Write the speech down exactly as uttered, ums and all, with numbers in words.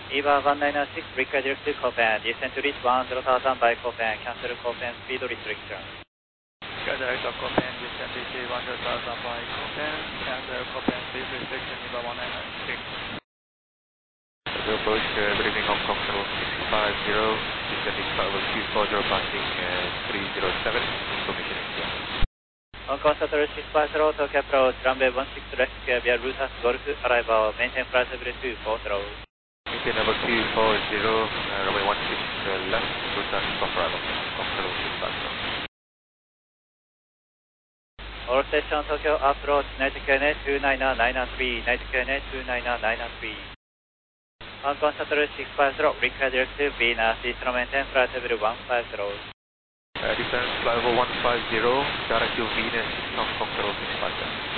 Eva one nine six, request direct to Copen, descend to reach one zero thousand by Copen, cancel Copen speed restriction. Direct of Copen, descend to reach one zero thousand by Copen, cancel Copen speed restriction, Eva one nine six. Approach, uh, good evening, Hong Kong Control six five zero, descending level two four zero, passing uh, three zero seven, information India. Hong Kong Shuttle six five zero, Tokyo approach, runway one six left, via Rutas Golf, arrival, maintain flight level two four zero. Maintain level two four zero, uh, runway one six uh, left, Rutas Golf, arrival, Hong Kong Shuttle six five zero. All station Tokyo approach, United K N two nine nine three, United K N two nine nine three. Hong Kong Shuttle six five zero, request direct to Venus, Eastern maintain flight level one five zero. Uh, descend flight level one five zero, direct to Venus, Hong Kong Shuttle six five zero.